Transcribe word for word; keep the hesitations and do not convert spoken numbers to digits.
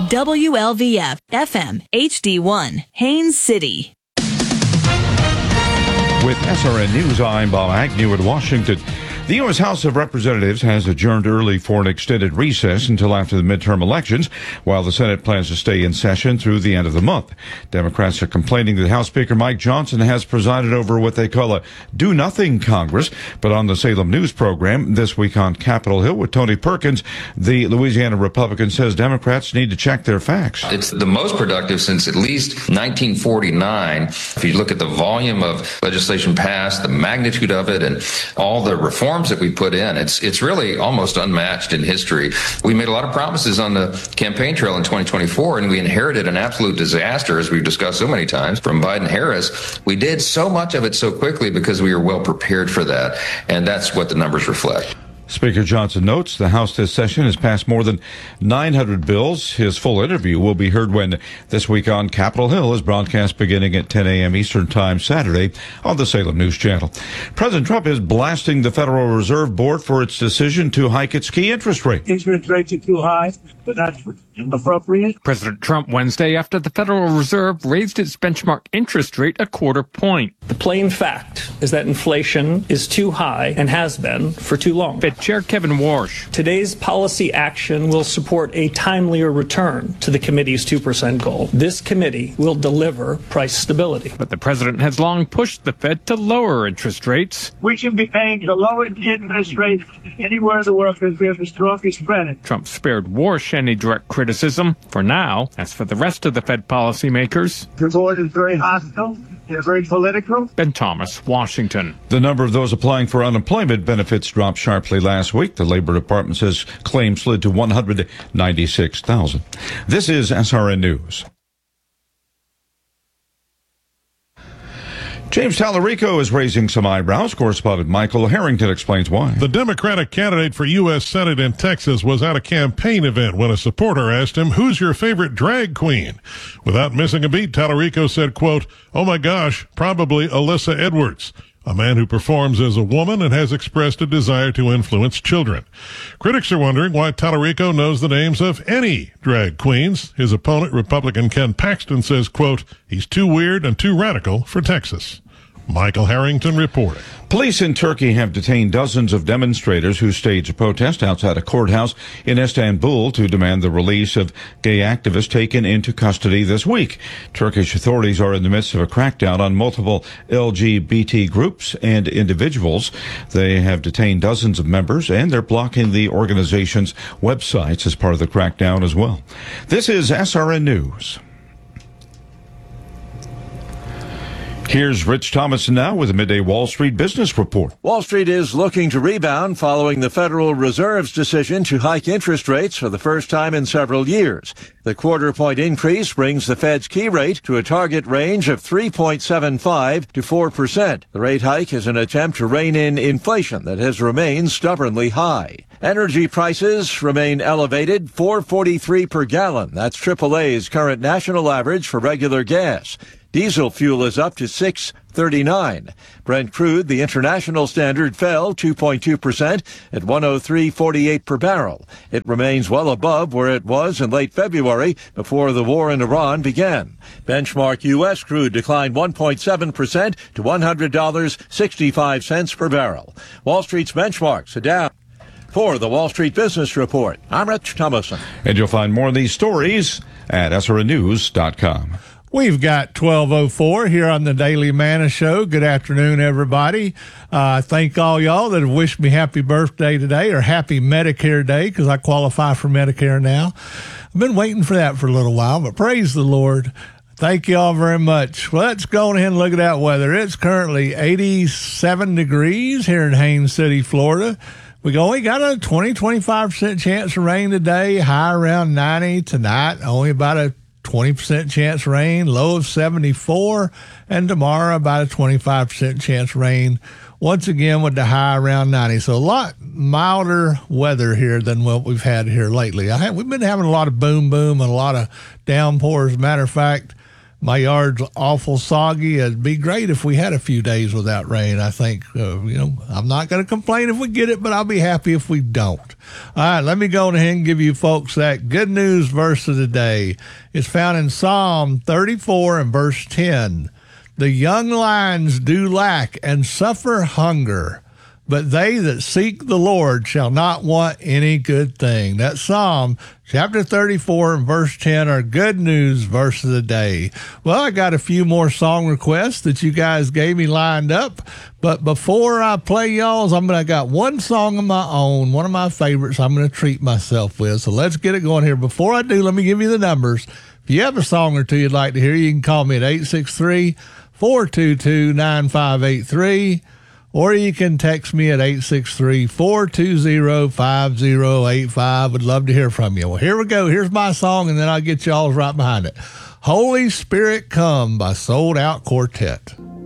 W L V F F M H D one, Haines City. With S R N News, I'm Bob Agnew in Washington. The U S House of Representatives has adjourned early for an extended recess until after the midterm elections, while the Senate plans to stay in session through the end of the month. Democrats are complaining that House Speaker Mike Johnson has presided over what they call a do-nothing Congress. But on the Salem News program this week on Capitol Hill with Tony Perkins, the Louisiana Republican says Democrats need to check their facts. It's the most productive since at least nineteen forty-nine. If you look at the volume of legislation passed, the magnitude of it, and all the reforms that we put in, it's it's really almost unmatched in history. We made a lot of promises on the campaign trail in twenty twenty-four, and we inherited an absolute disaster, as we've discussed so many times, from Biden-Harris. We did so much of it so quickly because we were well prepared for that, and that's what the numbers reflect. Speaker Johnson notes the House this session has passed more than nine hundred bills. His full interview will be heard when This Week on Capitol Hill is broadcast beginning at ten a.m. Eastern Time Saturday on the Salem News Channel. President Trump is blasting the Federal Reserve Board for its decision to hike its key interest rate. Interest rates are too high, but that's appropriate. President Trump Wednesday after the Federal Reserve raised its benchmark interest rate a quarter point. The plain fact is that inflation is too high and has been for too long. Fed Chair Kevin Warsh. Today's policy action will support a timelier return to the committee's two percent goal. This committee will deliver price stability. But the president has long pushed the Fed to lower interest rates. We should be paying the lowest interest rate anywhere in the world because we have the strongest credit. Trump spared Warsh any direct criticism for now. As for the rest of the Fed policymakers, the board is very hostile. They're very political. Ben Thomas, Washington. The number of those applying for unemployment benefits dropped sharply last week. The Labor Department says claims slid to one hundred ninety-six thousand. This is S R N News. James Tallarico is raising some eyebrows. Correspondent Michael Harrington explains why. The Democratic candidate for U S Senate in Texas was at a campaign event when a supporter asked him, "Who's your favorite drag queen?" Without missing a beat, Tallarico said, quote, "Oh my gosh, probably Alyssa Edwards, a man who performs as a woman and has expressed a desire to influence children." Critics are wondering why Tallarico knows the names of any drag queens. His opponent, Republican Ken Paxton, says, quote, "He's too weird and too radical for Texas." Michael Harrington reporting. Police in Turkey have detained dozens of demonstrators who staged a protest outside a courthouse in Istanbul to demand the release of gay activists taken into custody this week. Turkish authorities are in the midst of a crackdown on multiple L G B T groups and individuals. They have detained dozens of members, and they're blocking the organization's websites as part of the crackdown as well. This is S R N News. Here's Rich Thomas now with a midday Wall Street business report. Wall Street is looking to rebound following the Federal Reserve's decision to hike interest rates for the first time in several years. The quarter point increase brings the Fed's key rate to a target range of three point seven five to four percent. The rate hike is an attempt to rein in inflation that has remained stubbornly high. Energy prices remain elevated, four forty-three per gallon. That's triple A's current national average for regular gas. Diesel fuel is up to six thirty-nine. Brent crude, the international standard, fell two point two percent at one oh three forty-eight per barrel. It remains well above where it was in late February before the war in Iran began. Benchmark U S crude declined one point seven percent to one hundred dollars and sixty-five cents per barrel. Wall Street's benchmarks are down. For the Wall Street Business Report, I'm Rich Thomason. And you'll find more of these stories at S R N news dot com. We've got twelve oh four here on the Daily Manna Show. Good afternoon, everybody. Uh, thank all y'all that have wished me happy birthday today, or happy Medicare Day, because I qualify for Medicare now. I've been waiting for that for a little while, but praise the Lord. Thank you all very much. Well, let's go ahead and look at that weather. It's currently eighty-seven degrees here in Haines City, Florida. We only got a twenty, twenty-five percent chance of rain today, high around ninety tonight, only about a twenty percent chance rain, low of seventy-four, and tomorrow about a twenty-five percent chance rain, once again with the high around ninety. So a lot milder weather here than what we've had here lately. I have, we've been having a lot of boom boom and a lot of downpours. As a matter of fact, My yard's awful soggy. It'd be great if we had a few days without rain. I think, uh, you know, I'm not going to complain if we get it, but I'll be happy if we don't. All right, let me go ahead and give you folks that good news verse of the day. It's found in Psalm thirty-four and verse ten. The young lions do lack and suffer hunger, but they that seek the Lord shall not want any good thing. That Psalm chapter thirty-four and verse ten are good news verse of the day. Well, I got a few more song requests that you guys gave me lined up, but before I play y'all's, I'm gonna got one song of my own, one of my favorites I'm gonna treat myself with. So let's get it going here. Before I do, let me give you the numbers. If you have a song or two you'd like to hear, you can call me at eight six three, four two two, nine five eight three. Or you can text me at eight six three, four two zero, five zero eight five. Would love to hear from you. Well, here we go. Here's my song, and then I'll get y'all's right behind it. Holy Spirit Come by Sold Out Quartet.